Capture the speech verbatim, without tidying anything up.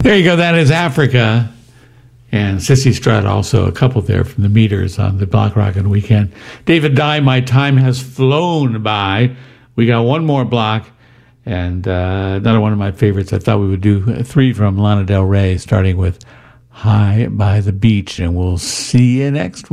There you go. That is Africa. And Sissy Strut, also a couple there from the Meters on the Block Rockin' Weekend. David Dye, My Time Has Flown By. We got one more block, and uh, another one of my favorites. I thought we would do three from Lana Del Rey, starting with High by the Beach, and we'll see you next week.